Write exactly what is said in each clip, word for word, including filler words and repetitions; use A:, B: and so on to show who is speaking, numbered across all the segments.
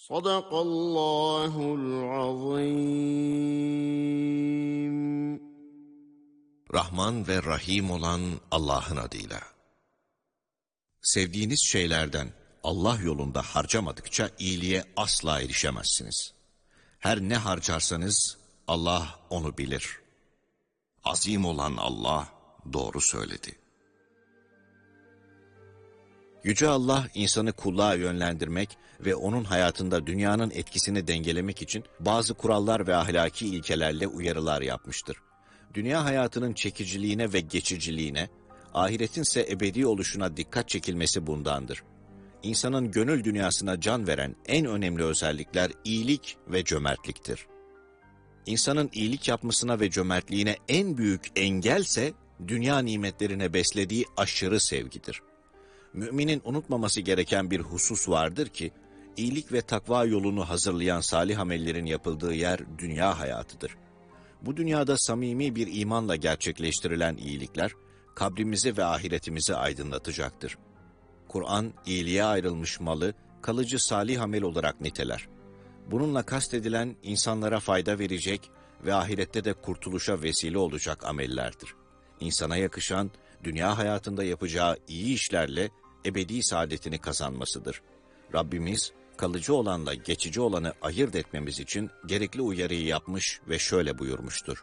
A: Sadakallahul azim.
B: Rahman ve Rahim olan Allah'ın adıyla. Sevdiğiniz şeylerden Allah yolunda harcamadıkça iyiliğe asla erişemezsiniz. Her ne harcarsanız Allah onu bilir. Azim olan Allah doğru söyledi. Yüce Allah insanı kulluğa yönlendirmek ve onun hayatında dünyanın etkisini dengelemek için bazı kurallar ve ahlaki ilkelerle uyarılar yapmıştır. Dünya hayatının çekiciliğine ve geçiciliğine, ahiretin ise ebedi oluşuna dikkat çekilmesi bundandır. İnsanın gönül dünyasına can veren en önemli özellikler iyilik ve cömertliktir. İnsanın iyilik yapmasına ve cömertliğine en büyük engelse dünya nimetlerine beslediği aşırı sevgidir. Müminin unutmaması gereken bir husus vardır ki, iyilik ve takva yolunu hazırlayan salih amellerin yapıldığı yer dünya hayatıdır. Bu dünyada samimi bir imanla gerçekleştirilen iyilikler, kabrimizi ve ahiretimizi aydınlatacaktır. Kur'an, iyiliğe ayrılmış malı, kalıcı salih amel olarak niteler. Bununla kastedilen, insanlara fayda verecek ve ahirette de kurtuluşa vesile olacak amellerdir. İnsana yakışan, dünya hayatında yapacağı iyi işlerle ebedi saadetini kazanmasıdır. Rabbimiz, kalıcı olanla geçici olanı ayırt etmemiz için gerekli uyarıyı yapmış ve şöyle buyurmuştur.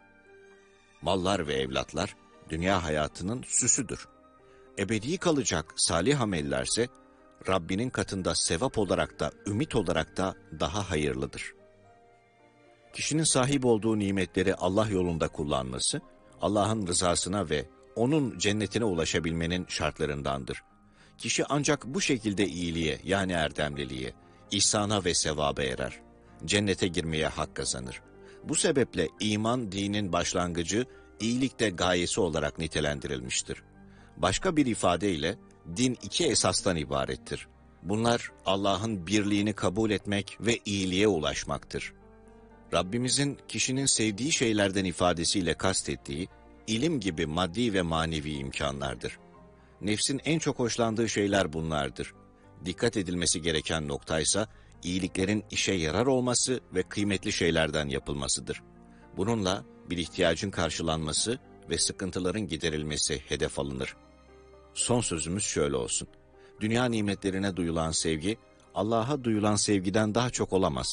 B: Mallar ve evlatlar, dünya hayatının süsüdür. Ebedi kalacak salih amellerse, Rabbinin katında sevap olarak da, ümit olarak da daha hayırlıdır. Kişinin sahip olduğu nimetleri Allah yolunda kullanması, Allah'ın rızasına ve onun cennetine ulaşabilmenin şartlarındandır. Kişi ancak bu şekilde iyiliğe, yani erdemliliğe, ihsana ve sevaba erer. Cennete girmeye hak kazanır. Bu sebeple iman dinin başlangıcı, iyilikte gayesi olarak nitelendirilmiştir. Başka bir ifadeyle, din iki esastan ibarettir. Bunlar Allah'ın birliğini kabul etmek ve iyiliğe ulaşmaktır. Rabbimizin kişinin sevdiği şeylerden ifadesiyle kastettiği, ilim gibi maddi ve manevi imkanlardır. Nefsin en çok hoşlandığı şeyler bunlardır. Dikkat edilmesi gereken noktaysa, iyiliklerin işe yarar olması ve kıymetli şeylerden yapılmasıdır. Bununla bir ihtiyacın karşılanması ve sıkıntıların giderilmesi hedef alınır. Son sözümüz şöyle olsun. Dünya nimetlerine duyulan sevgi, Allah'a duyulan sevgiden daha çok olamaz.